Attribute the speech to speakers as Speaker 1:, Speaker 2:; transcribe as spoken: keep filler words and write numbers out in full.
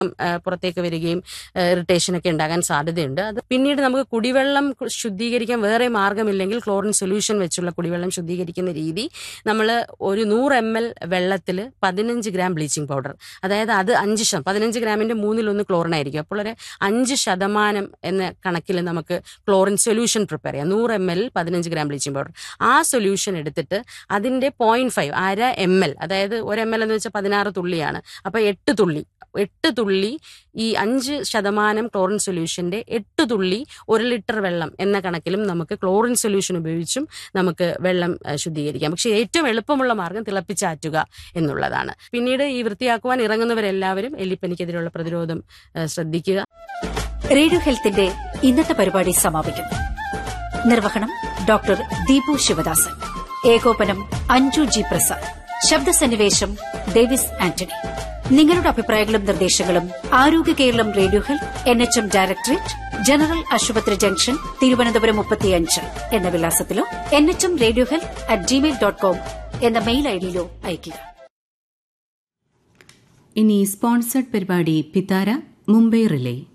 Speaker 1: പുറത്തേക്ക് വരികയും ഇറിറ്റേഷനൊക്കെ ഉണ്ടാകാൻ സാധ്യതയുണ്ട്. അത് പിന്നീട് നമുക്ക് കുടിവെള്ളം ശുദ്ധീകരിക്കാൻ വേറെ മാർഗമില്ലെങ്കിൽ ക്ലോറിൻ സൊല്യൂഷൻ വെച്ചുള്ള കുടിവെള്ളം ശുദ്ധീകരിക്കുന്ന രീതി, നമ്മൾ ഒരു നൂറ് എം എൽ വെള്ളത്തിൽ പതിനഞ്ച് ഗ്രാം ബ്ലീച്ചിങ് പൗഡർ, അതായത് അത് അഞ്ച് ശതമാനം പതിനഞ്ച് ഗ്രാമിന്റെ മൂന്നിലൊന്ന് ക്ലോറിൻ ആയിരിക്കും. അപ്പോൾ ഒരു അഞ്ച് ശതമാനം എന്ന കണക്കിൽ നമുക്ക് ക്ലോറിൻ സൊല്യൂഷൻ പ്രിപ്പയർ ചെയ്യാം. നൂറ് എം എൽ പതിനഞ്ച് ഗ്രാം ബ്ലീച്ചിങ് പൗഡർ, ആ സൊല്യൂഷൻ എടുത്തിട്ട് അതിന്റെ പോയിന്റ് ഫൈവ് അര എം എൽ, അതായത് ഒരു എം എൽ എന്ന് വെച്ചാൽ പതിനാറ് തുള്ളിയാണ്. അപ്പൊ എട്ട് തുള്ളി എട്ട് തുള്ളി ഈ അഞ്ച് ശതമാനം ക്ലോറിൻ സൊല്യൂഷന്റെ എട്ട് തുള്ളി ഒരു ലിറ്റർ വെള്ളം എന്ന കണക്കിലും നമുക്ക് ക്ലോറിൻ സൊല്യൂഷൻ ഉപയോഗിച്ചും നമുക്ക് വെള്ളം ശുദ്ധീകരിക്കാം. പക്ഷെ ഏറ്റവും എളുപ്പമുള്ള മാർഗം തിളപ്പിച്ചാറ്റുക എന്നുള്ളതാണ്. പിന്നീട് ഈ വൃത്തിയാക്കുവാൻ ഇറങ്ങുന്നവരെല്ലാവരും എലിപ്പനിക്കെതിരെയുള്ള പ്രതിരോധം ശ്രദ്ധിക്കുക.
Speaker 2: റേഡിയോ ഹെൽത്തിന്റെ ഇന്നത്തെ പരിപാടി സമാപിക്കുന്നു. നിർവഹണം ഡോക്ടർ ദീപു ശിവദാസൻ, ഏകോപനം അഞ്ജു ജി പ്രസാദ്, ശബ്ദസന്നിവേശം ഡേവിസ് ആന്റണി. നിങ്ങളുടെ അഭിപ്രായങ്ങളും നിർദ്ദേശങ്ങളും ആരോഗ്യ Keralam radio health N H M directorate, general ആശുപത്രി ജംഗ്ഷൻ, തിരുവനന്തപുരം മുപ്പത്തിയഞ്ച് എന്ന വിലാസത്തിലോ N H M radio health at Gmail dot com എന്ന മെയിൽ ഐഡിയിലോ അയയ്ക്കുക.
Speaker 3: ഇനി സ്പോൺസർഡ് പരിപാടി പിതാര മുംബൈ റിലേ.